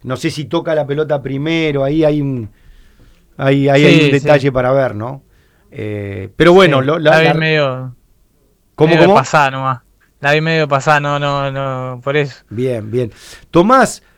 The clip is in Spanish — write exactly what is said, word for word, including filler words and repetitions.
no sé si toca la pelota primero, ahí hay un, ahí, ahí Sí, hay un sí. detalle para ver, ¿no? Eh, pero bueno, Sí, lo, la la, vi la- medio, ¿cómo, medio de cómo? pasada nomás. La vi medio de pasada, no, no, no, por eso. Bien, bien. Tomás,